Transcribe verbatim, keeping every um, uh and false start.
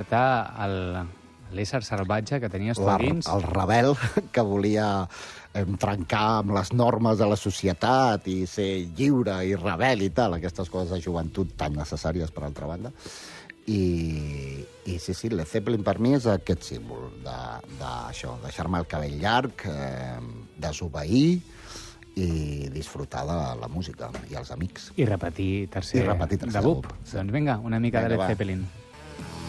acceptar el, l'ésser salvatge que tenies tu dins. El rebel que volia eh, trencar amb les normes de la societat i ser lliure i rebel i tal, aquestes coses de joventut tan necessàries, per altra banda. I, i sí, sí, Led Zeppelin per mi és aquest símbol d'això, de, deixar-me el cabell llarg, eh, desobeir i disfrutar de la música i els amics. I repetir tercer, I repetir tercer de B U P. de B U P. Doncs vinga, una mica Vinga, de Led va. Zeppelin.